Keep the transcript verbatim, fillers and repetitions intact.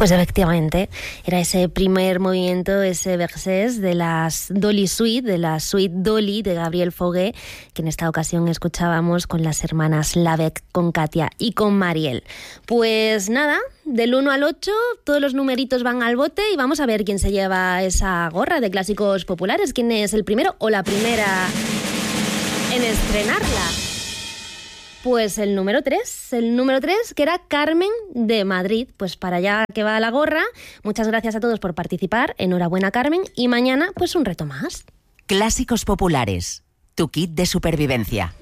Pues efectivamente, era ese primer movimiento, ese versés de las Dolly Suite, de la Suite Dolly de Gabriel Fauré, que en esta ocasión escuchábamos con las hermanas Lavec, con Katia y con Mariel. Pues nada, del uno al ocho, todos los numeritos van al bote y vamos a ver quién se lleva esa gorra de Clásicos Populares, quién es el primero o la primera en estrenarla. Pues el número tres, el número tres, que era Carmen de Madrid. Pues para allá que va la gorra. Muchas gracias a todos por participar. Enhorabuena, Carmen. Y mañana, pues un reto más. Clásicos Populares, tu kit de supervivencia.